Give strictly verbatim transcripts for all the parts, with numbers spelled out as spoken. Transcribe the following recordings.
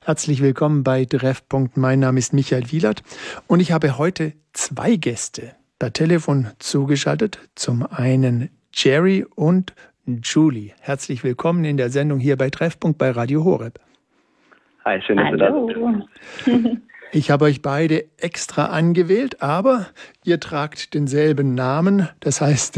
Herzlich willkommen bei Treffpunkt. Mein Name ist Michael Wielert und ich habe heute zwei Gäste per Telefon zugeschaltet. Zum einen Jerry und Julie. Herzlich willkommen in der Sendung hier bei Treffpunkt bei Radio Horeb. Hi, schön, dass Hallo. Du da bist. Ich habe euch beide extra angewählt, aber ihr tragt denselben Namen. Das heißt,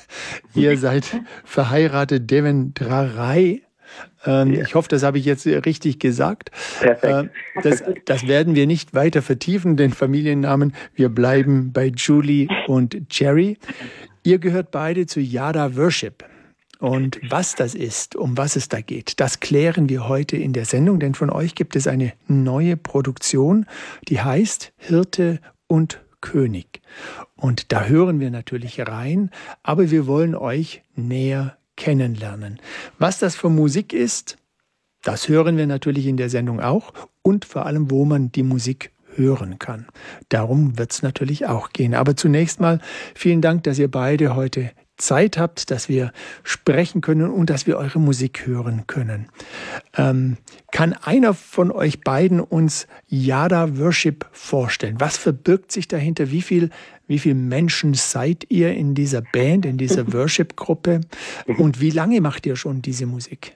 ihr seid verheiratet, Devendrarai. Ähm, ja. Ich hoffe, das habe ich jetzt richtig gesagt. Perfekt. Äh, das, das werden wir nicht weiter vertiefen, den Familiennamen. Wir bleiben bei Julie und Jerry. Ihr gehört beide zu Yada Worship. Und was das ist, um was es da geht, das klären wir heute in der Sendung, denn von euch gibt es eine neue Produktion, die heißt Hirte und König. Und da hören wir natürlich rein, aber wir wollen euch näher kennenlernen. Was das für Musik ist, das hören wir natürlich in der Sendung auch und vor allem, wo man die Musik hören kann. Darum wird es natürlich auch gehen. Aber zunächst mal vielen Dank, dass ihr beide heute Zeit habt, dass wir sprechen können und dass wir eure Musik hören können. Ähm, kann einer von euch beiden uns Yada Worship vorstellen? Was verbirgt sich dahinter? Wie viel, wie viel Menschen seid ihr in dieser Band, in dieser Worship-Gruppe? Und wie lange macht ihr schon diese Musik?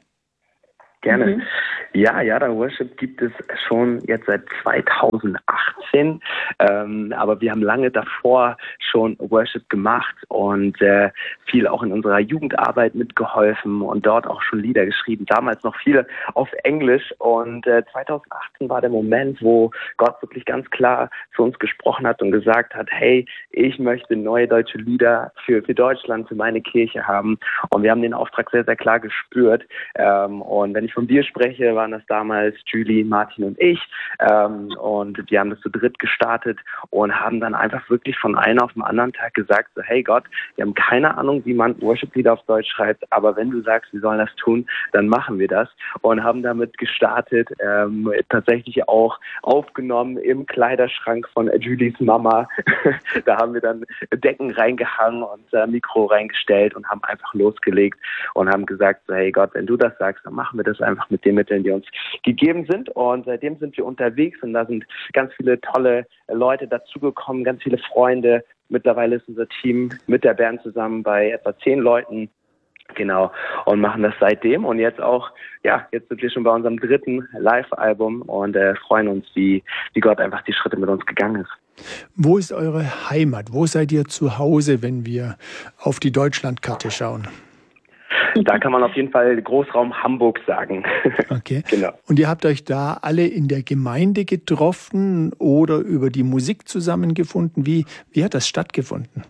Gerne. Mhm. Ja, Yada Worship gibt es schon jetzt seit zweitausendachtzehn, ähm, aber wir haben lange davor schon Worship gemacht und äh, viel auch in unserer Jugendarbeit mitgeholfen und dort auch schon Lieder geschrieben, damals noch viele auf Englisch und äh, zweitausendachtzehn war der Moment, wo Gott wirklich ganz klar zu uns gesprochen hat und gesagt hat, hey, ich möchte neue deutsche Lieder für, für Deutschland, für meine Kirche haben und wir haben den Auftrag sehr, sehr klar gespürt ähm, und wenn ich von dir spreche, waren das damals Julie, Martin und ich ähm, und wir haben das zu dritt gestartet und haben dann einfach wirklich von einem auf den anderen Tag gesagt, so hey Gott, wir haben keine Ahnung, wie man Worship-Lieder auf Deutsch schreibt, aber wenn du sagst, wir sollen das tun, dann machen wir das und haben damit gestartet, ähm, tatsächlich auch aufgenommen im Kleiderschrank von Julies Mama. Da haben wir dann Decken reingehangen und äh, Mikro reingestellt und haben einfach losgelegt und haben gesagt, so hey Gott, wenn du das sagst, dann machen wir das einfach mit den Mitteln, die uns gegeben sind und seitdem sind wir unterwegs und da sind ganz viele tolle Leute dazugekommen, ganz viele Freunde. Mittlerweile ist unser Team mit der Band zusammen bei etwa zehn Leuten, genau, und machen das seitdem und jetzt auch, ja, jetzt sind wir schon bei unserem dritten Live-Album und äh, freuen uns, wie, wie Gott einfach die Schritte mit uns gegangen ist. Wo ist eure Heimat? Wo seid ihr zu Hause, wenn wir auf die Deutschlandkarte schauen? Da kann man auf jeden Fall Großraum Hamburg sagen. Okay. Genau. Und ihr habt euch da alle in der Gemeinde getroffen oder über die Musik zusammengefunden? Wie, wie hat das stattgefunden?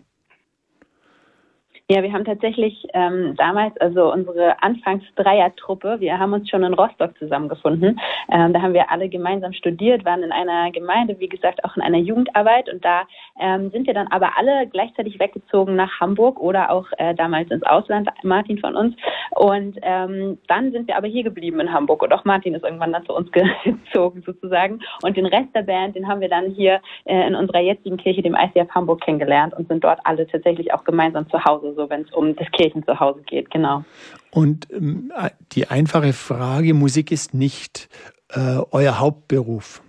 Ja, wir haben tatsächlich ähm, damals, also unsere Anfangs-Dreier-Truppe, wir haben uns schon in Rostock zusammengefunden. Ähm, da haben wir alle gemeinsam studiert, waren in einer Gemeinde, wie gesagt, auch in einer Jugendarbeit. Und da ähm, sind wir dann aber alle gleichzeitig weggezogen nach Hamburg oder auch äh, damals ins Ausland, Martin von uns. Und ähm, dann sind wir aber hier geblieben in Hamburg. Und auch Martin ist irgendwann dann zu uns gezogen sozusagen. Und den Rest der Band, den haben wir dann hier äh, in unserer jetzigen Kirche, dem I C F Hamburg, kennengelernt und sind dort alle tatsächlich auch gemeinsam zu Hause, so wenn es um das Kirchenzuhause geht, genau. Und ähm, die einfache Frage, Musik ist nicht äh, euer Hauptberuf.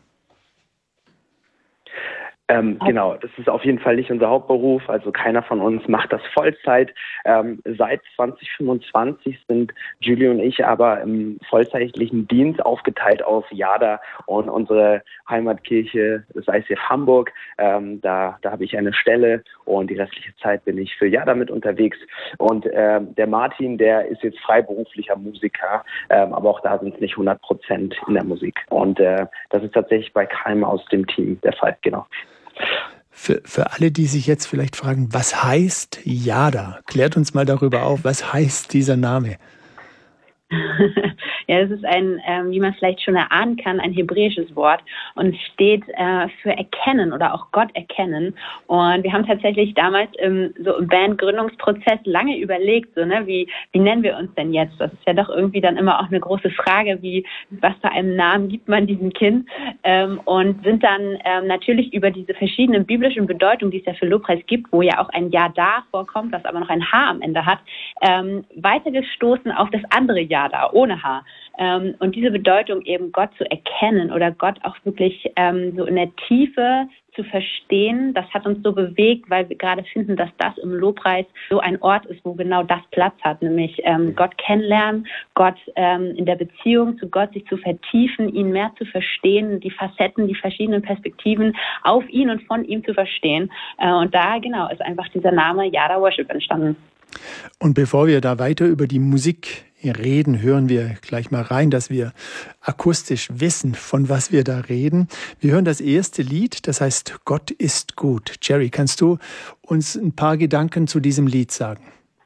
Ähm, genau, das ist auf jeden Fall nicht unser Hauptberuf, also keiner von uns macht das Vollzeit. Ähm, seit zwanzig fünfundzwanzig sind Julie und ich aber im vollzeitlichen Dienst aufgeteilt auf Yada und unsere Heimatkirche, das I C F Hamburg. Ähm, da, da habe ich eine Stelle und die restliche Zeit bin ich für Yada mit unterwegs. Und ähm, der Martin, der ist jetzt freiberuflicher Musiker, ähm, aber auch da sind es nicht hundert Prozent in der Musik. Und äh, das ist tatsächlich bei keinem aus dem Team der Fall, genau. Für, für alle, die sich jetzt vielleicht fragen, was heißt Yada? Klärt uns mal darüber auf, was heißt dieser Name? Ja, das ist ein, ähm, wie man vielleicht schon erahnen kann, ein hebräisches Wort und steht äh, für erkennen oder auch Gott erkennen. Und wir haben tatsächlich damals im, so im Bandgründungsprozess lange überlegt, so ne, wie wie nennen wir uns denn jetzt? Das ist ja doch irgendwie dann immer auch eine große Frage, wie was für einen Namen gibt man diesem Kind? Ähm, und sind dann ähm, natürlich über diese verschiedenen biblischen Bedeutungen, die es ja für Lobpreis gibt, wo ja auch ein Ja da vorkommt, was aber noch ein H am Ende hat, ähm, weitergestoßen auf das andere Ja da ohne H. Ähm, und diese Bedeutung eben Gott zu erkennen oder Gott auch wirklich ähm, so in der Tiefe zu verstehen, das hat uns so bewegt, weil wir gerade finden, dass das im Lobpreis so ein Ort ist, wo genau das Platz hat, nämlich ähm, Gott kennenlernen, Gott ähm, in der Beziehung zu Gott sich zu vertiefen, ihn mehr zu verstehen, die Facetten, die verschiedenen Perspektiven auf ihn und von ihm zu verstehen. Äh, und da genau ist einfach dieser Name Yada Worship entstanden. Und bevor wir da weiter über die Musik reden, hören wir gleich mal rein, dass wir akustisch wissen, von was wir da reden. Wir hören das erste Lied, das heißt Gott ist gut. Jerry, kannst du uns ein paar Gedanken zu diesem Lied sagen?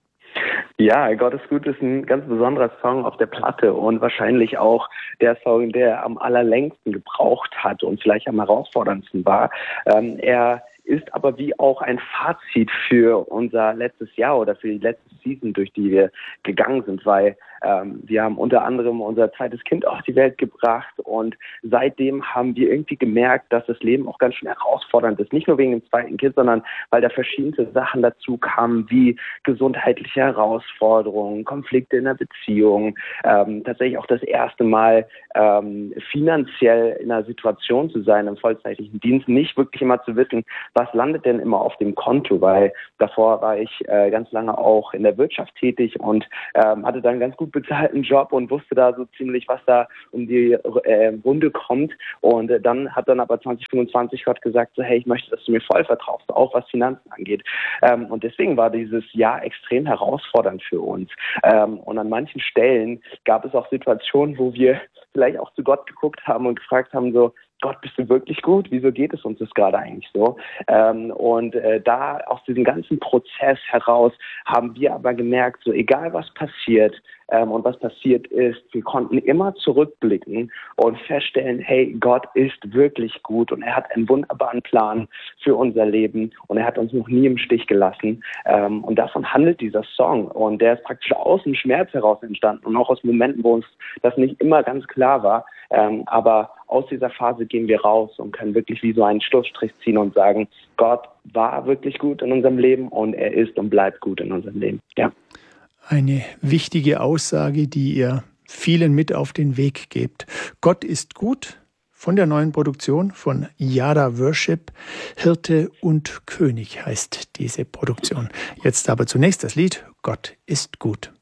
Ja, Gott ist gut ist ein ganz besonderer Song auf der Platte und wahrscheinlich auch der Song, der am allerlängsten gebraucht hat und vielleicht am herausforderndsten war. Ähm, er ist aber wie auch ein Fazit für unser letztes Jahr oder für die letzte Season, durch die wir gegangen sind, weil ähm, wir haben unter anderem unser zweites Kind auf die Welt gebracht und seitdem haben wir irgendwie gemerkt, dass das Leben auch ganz schön herausfordernd ist. Nicht nur wegen dem zweiten Kind, sondern weil da verschiedenste Sachen dazu kamen, wie gesundheitliche Herausforderungen, Konflikte in der Beziehung, ähm, tatsächlich auch das erste Mal ähm, finanziell in einer Situation zu sein, im vollzeitlichen Dienst, nicht wirklich immer zu wissen, was landet denn immer auf dem Konto, weil davor war ich äh, ganz lange auch in der Wirtschaft tätig und ähm, hatte dann einen ganz gut bezahlten Job und wusste da so ziemlich, was da um die äh, Runde kommt. Und äh, dann hat dann aber zwanzig fünfundzwanzig Gott gesagt, so hey, ich möchte, dass du mir voll vertraust, auch was Finanzen angeht. Ähm, und deswegen war dieses Jahr extrem herausfordernd für uns. Ähm, und an manchen Stellen gab es auch Situationen, wo wir vielleicht auch zu Gott geguckt haben und gefragt haben, so, Gott, bist du wirklich gut? Wieso geht es uns das gerade eigentlich so? Ähm, und äh, da aus diesem ganzen Prozess heraus haben wir aber gemerkt, so egal was passiert ähm, und was passiert ist, wir konnten immer zurückblicken und feststellen, hey, Gott ist wirklich gut und er hat einen wunderbaren Plan für unser Leben und er hat uns noch nie im Stich gelassen. Ähm, und davon handelt dieser Song und der ist praktisch aus dem Schmerz heraus entstanden und auch aus Momenten, wo uns das nicht immer ganz klar war. Ähm, aber aus dieser Phase gehen wir raus und können wirklich wie so einen Schlussstrich ziehen und sagen, Gott war wirklich gut in unserem Leben und er ist und bleibt gut in unserem Leben. Ja. Eine wichtige Aussage, die ihr vielen mit auf den Weg gebt. Gott ist gut, von der neuen Produktion von Yada Worship. Hirte und König heißt diese Produktion. Jetzt aber zunächst das Lied Gott ist gut.